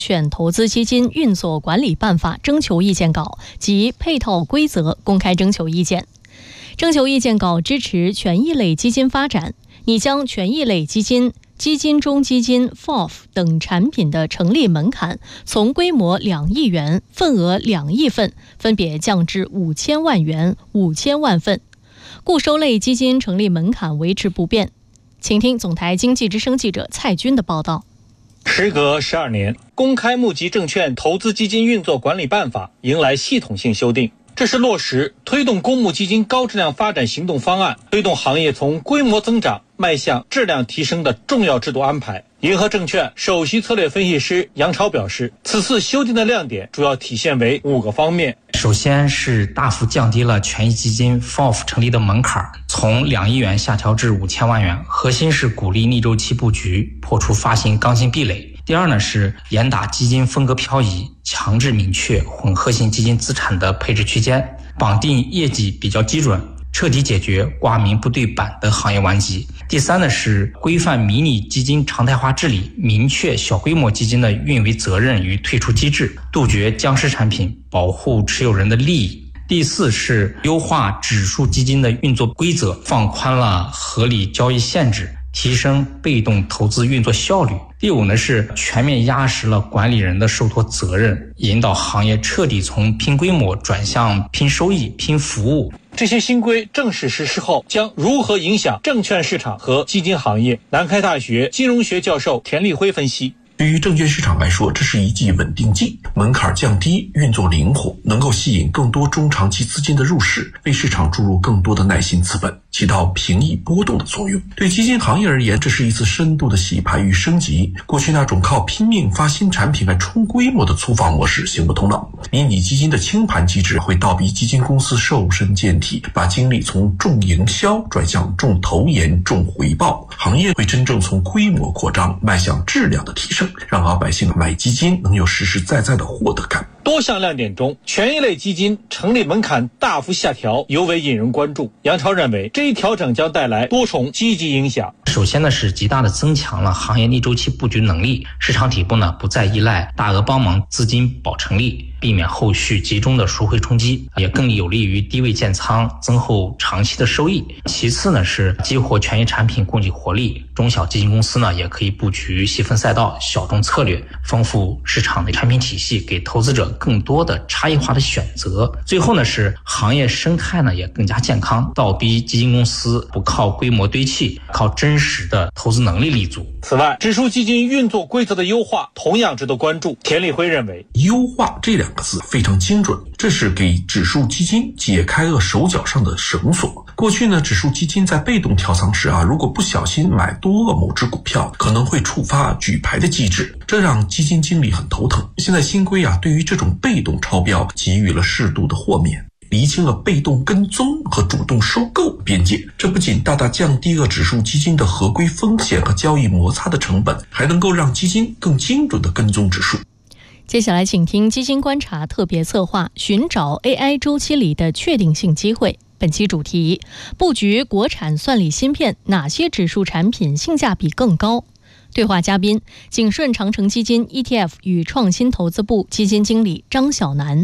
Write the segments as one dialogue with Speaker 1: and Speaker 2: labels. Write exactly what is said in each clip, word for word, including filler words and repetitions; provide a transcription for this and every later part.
Speaker 1: 券投资基金运作管理办法征求意见稿及配套规则公开征求意见。征求意见稿支持权益类基金发展，拟将权益类基金、基金中基金 F O F 等产品的成立门槛从规模两亿元、份额两亿份分别降至五千万元、五千万份。固收类基金成立门槛维持不变。请听总台经济之声记者蔡军的报道。
Speaker 2: 时隔十二年，公开募集证券投资基金运作管理办法迎来系统性修订，这是落实推动公募基金高质量发展行动方案，推动行业从规模增长迈向质量提升的重要制度安排。银河证券首席策略分析师杨超表示，此次修订的亮点主要体现为五个方面。
Speaker 3: 首先是大幅降低了权益基金 F O F 成立的门槛，从两亿元下调至五千万元，核心是鼓励逆周期布局，破除发行刚性壁垒。第二呢是严打基金风格漂移，强制明确混合型基金资产的配置区间，绑定业绩比较基准，彻底解决挂名不对板的行业顽疾。第三呢是规范迷你基金常态化治理，明确小规模基金的运维责任与退出机制，杜绝僵尸产品，保护持有人的利益。第四是优化指数基金的运作规则，放宽了合理交易限制，提升被动投资运作效率。第五呢是全面压实了管理人的受托责任，引导行业彻底从拼规模转向拼收益、拼服务。
Speaker 2: 这些新规正式实施后将如何影响证券市场和基金行业？南开大学金融学教授田立辉分析，
Speaker 4: 对于证券市场来说，这是一剂稳定剂，门槛降低，运作灵活，能够吸引更多中长期资金的入市，为市场注入更多的耐心资本，起到平抑波动的作用。对基金行业而言，这是一次深度的洗牌与升级。过去那种靠拼命发新产品来冲规模的粗放模式行不通了。迷你基金的清盘机制会倒逼基金公司瘦身健体，把精力从重营销转向重投研、重回报，行业会真正从规模扩张迈向质量的提升，让老百姓买基金能有实实在在的获得感。
Speaker 2: 多项亮点中，权益类基金成立门槛大幅下调，尤为引人关注。杨超认为，这一调整将带来多重积极影响。
Speaker 3: 首先呢，是极大的增强了行业逆周期布局能力，市场底部呢不再依赖大额帮忙资金保成立，避免后续集中的赎回冲击，也更有利于低位建仓，增厚长期的收益。其次呢，是激活权益产品供给活力，中小基金公司呢也可以布局细分赛道、小众策略，丰富市场的产品体系，给投资者更多的差异化的选择。最后呢，是行业生态呢也更加健康，倒逼基金公司不靠规模堆砌，靠真实的投资能力立足。
Speaker 2: 此外，指数基金运作规则的优化同样值得关注。田立辉认为，
Speaker 4: 优化这两个字非常精准，这是给指数基金解开了手脚上的绳索。过去呢，指数基金在被动调仓时啊，如果不小心买多了某只股票，可能会触发举牌的机制，这让基金经理很头疼。现在新规啊，对于这种被动超标给予了适度的豁免，厘清了被动跟踪和主动收购边界。这不仅大大降低了指数基金的合规风险和交易摩擦的成本，还能够让基金更精准地跟踪指数。
Speaker 1: 接下来请听基金观察特别策划，寻找 A I 周期里的确定性机会。本期主题：布局国产算力芯片，哪些指数产品性价比更高？对话嘉宾：景顺长城基金 E T F 与创新投资部基金经理张晓楠。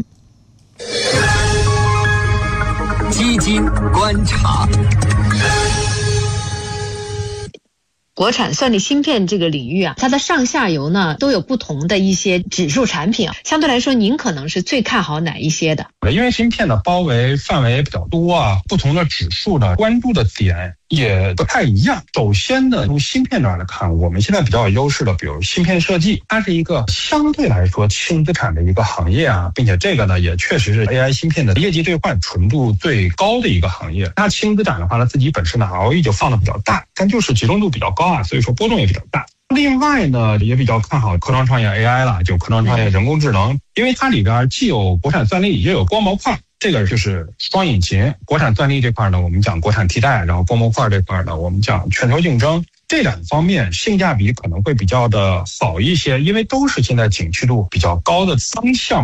Speaker 5: 基金观察。
Speaker 6: 国产算力芯片这个领域啊，它的上下游呢都有不同的一些指数产品啊，相对来说您可能是最看好哪一些的？
Speaker 7: 因为芯片的包围范围比较多啊，不同的指数的关注的点也不太一样。首先呢，从芯片这儿来看，我们现在比较有优势的，比如芯片设计，它是一个相对来说轻资产的一个行业啊，并且这个呢也确实是 A I 芯片的业绩兑换纯度最高的一个行业。它轻资产的话呢，自己本身的 R O E 就放的比较大，但就是集中度比较高啊，所以说波动也比较大。另外呢，也比较看好科创创业 A I 了，就科创创业人工智能，因为它里边既有国产算力，也有光模块。这个就是双引擎，国产算力这块呢，我们讲国产替代，然后光模块这块呢，我们讲全球竞争。这两方面性价比可能会比较的好一些，因为都是现在景气度比较高的方向吧。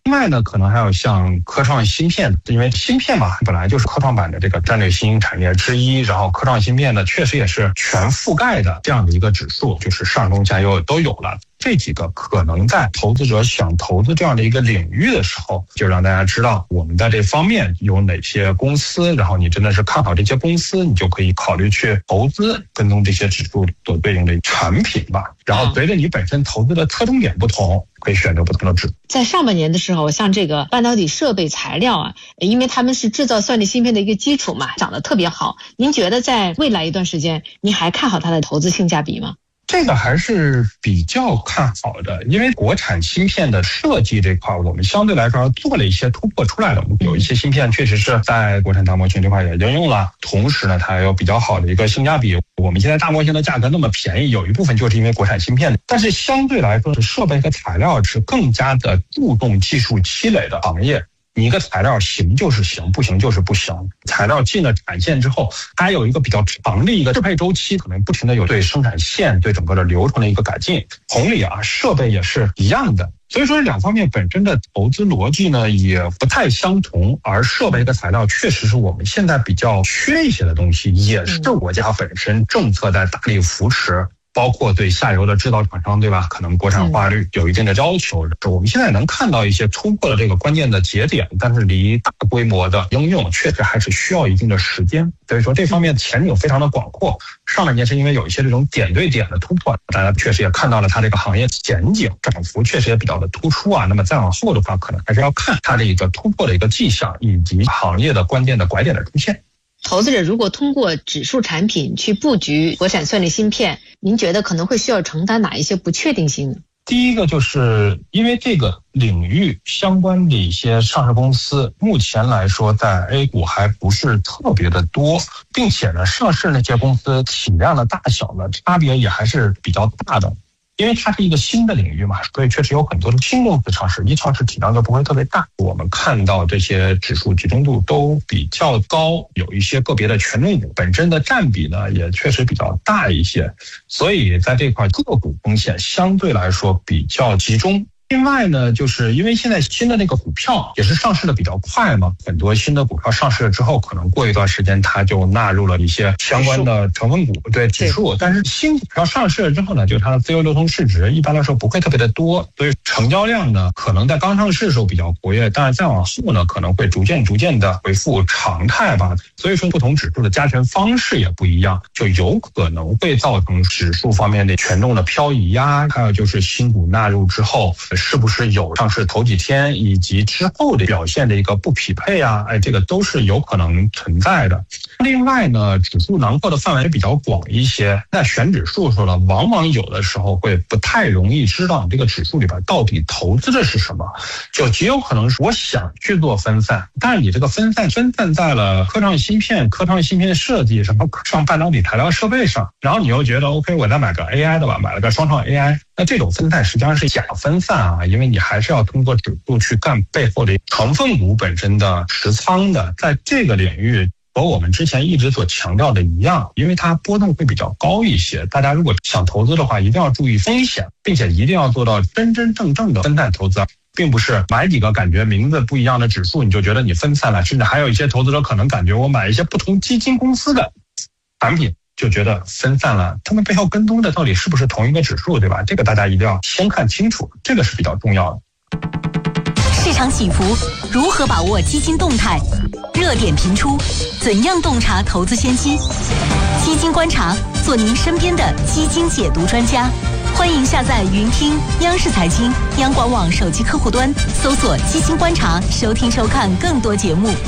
Speaker 7: 另外呢，可能还有像科创芯片，因为芯片嘛，本来就是科创板的这个战略新兴产业之一，然后科创芯片呢，确实也是全覆盖的这样的一个指数，就是上中下游都有了。这几个可能在投资者想投资这样的一个领域的时候，就让大家知道我们在这方面有哪些公司，然后你真的是看好这些公司，你就可以考虑去投资，跟踪这些指数所对应的产品吧。然后随着你本身投资的特征点不同，可以选择不同的指数。
Speaker 6: 在上半年的时候，像这个半导体设备材料啊，因为他们是制造算力芯片的一个基础嘛，涨得特别好。您觉得在未来一段时间，您还看好它的投资性价比吗？
Speaker 7: 这个还是比较看好的，因为国产芯片的设计这块，我们相对来说做了一些突破出来了。有一些芯片确实是在国产大模型这块也应用了，同时呢，它也有比较好的一个性价比。我们现在大模型的价格那么便宜，有一部分就是因为国产芯片，但是相对来说，是设备和材料是更加的注重技术积累的行业。你一个材料行就是行，不行就是不行。材料进了产线之后，它有一个比较长的一个适配周期，可能不停的有对生产线、对整个的流程的一个改进。同理啊，设备也是一样的。所以说两方面本身的投资逻辑呢也不太相同，而设备和材料确实是我们现在比较缺一些的东西，也是国家本身政策在大力扶持。包括对下游的制造厂商，对吧？可能国产化率有一定的要求。我们现在能看到一些突破了这个关键的节点，但是离大规模的应用确实还是需要一定的时间。所以说这方面前景非常的广阔。上半年是因为有一些这种点对点的突破，大家确实也看到了它这个行业前景涨幅确实也比较的突出啊。那么再往后的话，可能还是要看它这个突破的一个迹象，以及行业的关键的拐点的出现。
Speaker 6: 投资者如果通过指数产品去布局国产算力芯片，您觉得可能会需要承担哪一些不确定性呢？
Speaker 7: 第一个就是因为这个领域相关的一些上市公司，目前来说在 A 股还不是特别的多，并且呢，上市那些公司体量的大小呢，差别也还是比较大的。因为它是一个新的领域嘛，所以确实有很多的新公司上市，一上市体量就不会特别大。我们看到这些指数集中度都比较高，有一些个别的权重股本身的占比呢也确实比较大一些，所以在这块个股风险相对来说比较集中。另外呢，就是因为现在新的那个股票也是上市的比较快嘛，很多新的股票上市了之后，可能过一段时间它就纳入了一些相关的成分股，对指数。但是新股票上市了之后呢，就是它的自由流通市值一般来说不会特别的多，所以成交量呢可能在刚上市的时候比较活跃，但是再往后呢可能会逐渐逐渐的恢复常态吧。所以说不同指数的加权方式也不一样，就有可能会造成指数方面的权重的漂移呀，还有就是新股纳入之后是不是有上市头几天以及之后的表现的一个不匹配啊？哎，这个都是有可能存在的。另外呢，指数囊括的范围比较广一些，那选指数说了，往往有的时候会不太容易知道你这个指数里边到底投资的是什么，就极有可能是我想去做分散，但是你这个分散分散在了科创芯片、科创芯片设计什么上半导体材料设备上，然后你又觉得 OK， 我再买个 A I 的吧，买了个双创 A I。那这种分散实际上是假分散啊，因为你还是要通过指数去干背后的成分股本身的持仓的。在这个领域和我们之前一直所强调的一样，因为它波动会比较高一些，大家如果想投资的话，一定要注意风险，并且一定要做到真真正正的分散投资，并不是买几个感觉名字不一样的指数你就觉得你分散了，甚至还有一些投资者可能感觉我买一些不同基金公司的产品就觉得分散了，他们背后跟踪的到底是不是同一个指数，对吧？这个大家一定要先看清楚，这个是比较重要的。
Speaker 8: 市场起伏，如何把握基金动态？热点频出，怎样洞察投资先机？基金观察，做您身边的基金解读专家。欢迎下载云听央视财经、央广网手机客户端，搜索基金观察，收听收看更多节目。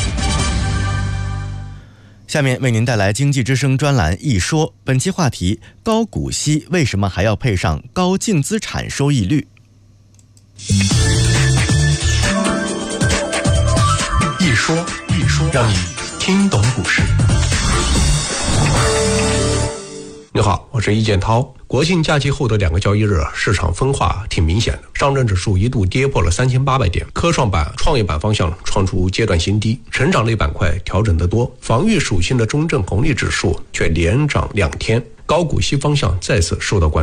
Speaker 9: 下面为您带来经济之声专栏一说，本期话题：高股息为什么还要配上高净资产收益率？
Speaker 4: 一说一说，让你听懂股市。
Speaker 10: 你好，我是易建涛。国庆假期后的两个交易日，市场分化挺明显的。上证指数一度跌破了三千八百点，科创板、创业板方向创出阶段新低，成长类板块调整得多，防御属性的中证红利指数却连涨两天。高股息方向再次受到关注。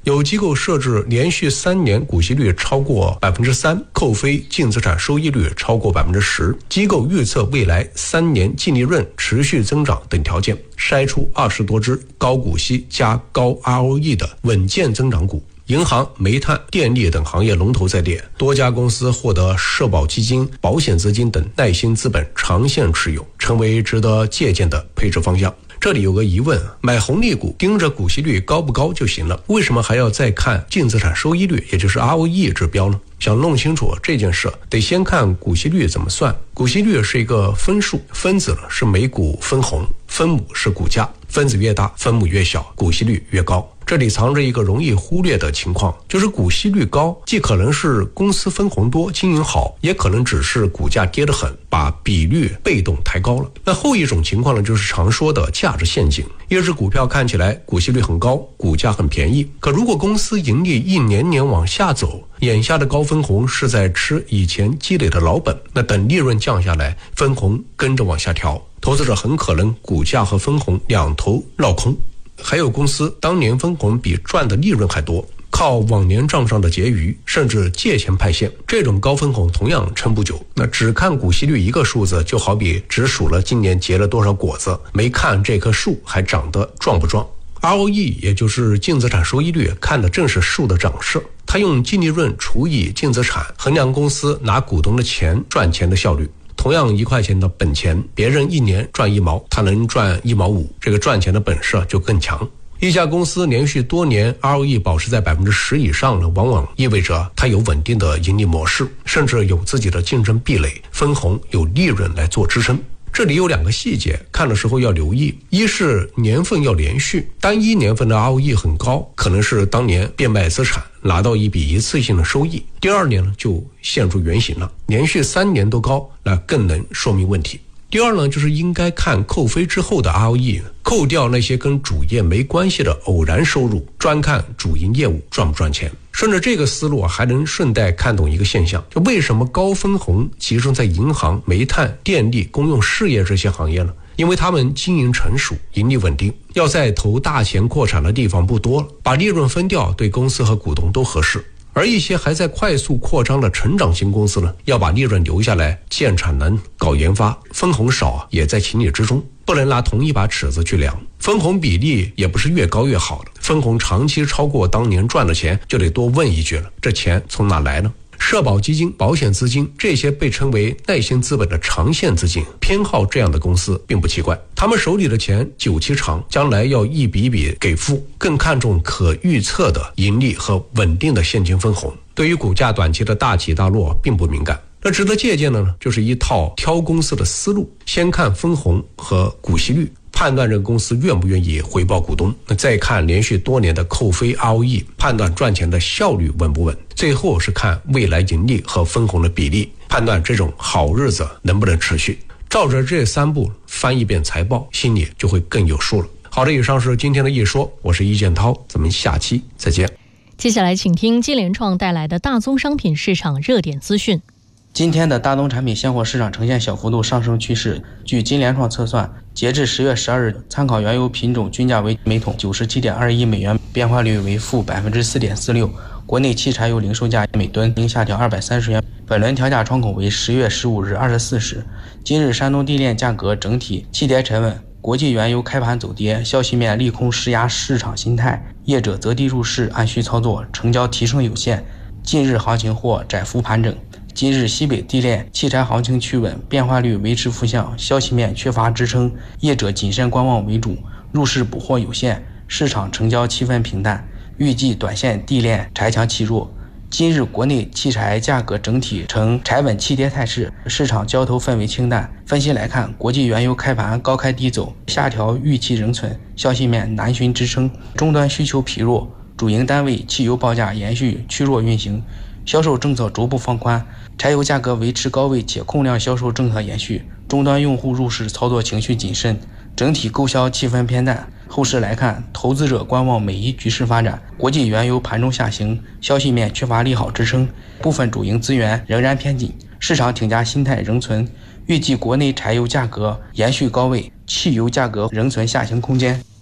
Speaker 10: 有机构设置连续三年股息率超过百分之三，扣非净资产收益率超过百分之十，机构预测未来三年净利润持续增长等条件，筛出二十多只高股息加高 R O E 的稳健增长股。银行、煤炭、电力等行业龙头在列，多家公司获得社保基金、保险资金等耐心资本长线持有，成为值得借鉴的配置方向。这里有个疑问，买红利股盯着股息率高不高就行了，为什么还要再看净资产收益率，也就是 R O E 指标呢？想弄清楚这件事，得先看股息率怎么算。股息率是一个分数，分子是每股分红，分母是股价，分子越大，分母越小，股息率越高。这里藏着一个容易忽略的情况，就是股息率高，既可能是公司分红多，经营好，也可能只是股价跌得很，把比率被动抬高了。那后一种情况呢，就是常说的价值陷阱。一只股票看起来股息率很高，股价很便宜，可如果公司盈利一年年往下走，眼下的高分红是在吃以前积累的老本，那等利润降下来，分红跟着往下调，投资者很可能股价和分红两头落空。还有公司当年分红比赚的利润还多，靠往年账上的结余，甚至借钱派现，这种高分红同样撑不久。那只看股息率一个数字，就好比只数了今年结了多少果子，没看这棵树还长得壮不壮。R O E 也就是净资产收益率，看的正是树的长势，它用净利润除以净资产，衡量公司拿股东的钱赚钱的效率。同样一块钱的本钱，别人一年赚一毛，他能赚一毛五，这个赚钱的本事就更强。一家公司连续多年 R O E 保持在百分之十以上呢，往往意味着它有稳定的盈利模式，甚至有自己的竞争壁垒，分红有利润来做支撑。这里有两个细节，看的时候要留意。一是年份要连续，单一年份的 R O E 很高，可能是当年变卖资产拿到一笔一次性的收益，第二年呢就现出原形了。连续三年都高，那更能说明问题。第二呢，就是应该看扣非之后的 R O E， 扣掉那些跟主业没关系的偶然收入，专看主营业务赚不赚钱。顺着这个思路还能顺带看懂一个现象，就为什么高分红集中在银行、煤炭、电力、公用事业这些行业呢？因为他们经营成熟，盈利稳定，要再投大钱扩产的地方不多了，把利润分掉对公司和股东都合适。而一些还在快速扩张的成长型公司呢，要把利润留下来建产能、搞研发，分红少也在情理之中，不能拿同一把尺子去量。分红比例也不是越高越好的，分红长期超过当年赚的钱，就得多问一句了，这钱从哪来呢？社保基金、保险资金这些被称为耐心资本的长线资金，偏好这样的公司并不奇怪，他们手里的钱久期长，将来要一笔笔给付，更看重可预测的盈利和稳定的现金分红，对于股价短期的大起大落并不敏感。那值得借鉴的呢，就是一套挑公司的思路，先看分红和股息率，判断这个公司愿不愿意回报股东，那再看连续多年的扣非 R O E， 判断赚钱的效率稳不稳，最后是看未来盈利和分红的比例，判断这种好日子能不能持续。照着这三步翻一遍财报，心里就会更有数了。好的，以上是今天的一说，我是易建涛，咱们下期再见。
Speaker 1: 接下来请听金联创带来的大宗商品市场热点资讯。
Speaker 11: 今天的大宗产品现货市场呈现小幅度上升趋势。据金联创测算，截至十月十二日，参考原油品种均价为每桶九十七点二一美元，变化率为负百分之四点四六。国内汽柴油零售价每吨应下调二百三十元，本轮调价窗口为十月十五日二十四时。今日山东地炼价格整体弃跌沉稳，国际原油开盘走跌，消息面利空施压市场心态，业者择地入市按需操作，成交提升有限。近日行情或窄幅盘整。今日西北地炼汽柴行情趋稳，变化率维持负向，消息面缺乏支撑，业者谨慎观望为主，入市补货有限，市场成交气氛平淡，预计短线地炼柴强气弱。今日国内汽柴价格整体呈柴稳弃跌态势，市场交投氛围清淡。分析来看，国际原油开盘高开低走，下调预期仍存，消息面难寻支撑，终端需求疲弱，主营单位汽油报价延续趋弱运行，销售政策逐步放宽，柴油价格维持高位且控量销售政策延续，终端用户入市操作情绪谨慎，整体购销气氛偏淡。后市来看，投资者观望美伊局势发展，国际原油盘中下行，消息面缺乏利好支撑，部分主营资源仍然偏紧，市场挺价心态仍存，预计国内柴油价格延续高位，汽油价格仍存下行空间。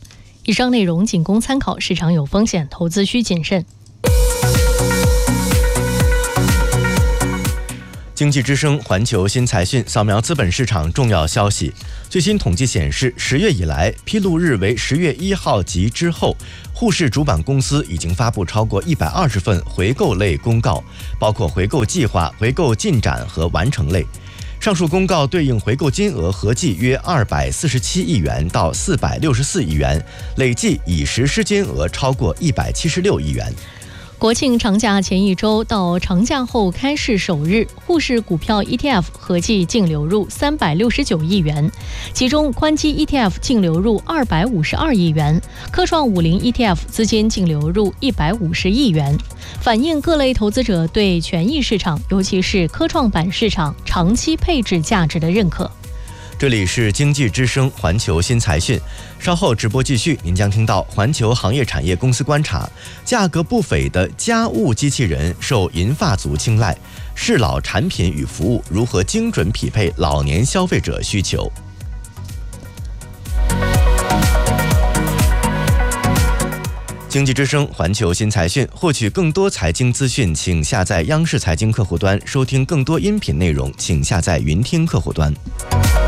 Speaker 1: 以上内容仅供参考，市场有风险，投资需谨慎。
Speaker 9: 经济之声环球新财讯扫描资本市场重要消息。最新统计显示，十月以来，披露日为十月一号及之后，沪市主板公司已经发布超过一百二十份回购类公告，包括回购计划、回购进展和完成类。上述公告对应回购金额合计约二百四十七亿元到四百六十四亿元，累计已实施金额超过一百七十六亿元。
Speaker 1: 国庆长假前一周到长假后开市首日，沪市股票 E T F 合计净流入三百六十九亿元，其中宽基 E T F 净流入二百五十二亿元，科创五零 E T F 资金净流入一百五十亿元，反映各类投资者对权益市场，尤其是科创板市场长期配置价值的认可。
Speaker 9: 这里是经济之声环球新财讯，稍后直播继续，您将听到环球行业产业公司观察，价格不菲的家务机器人受银发族青睐，适老产品与服务如何精准匹配老年消费者需求。经济之声环球新财讯，获取更多财经资讯，请下载央视财经客户端，收听更多音频内容，请下载云听客户端。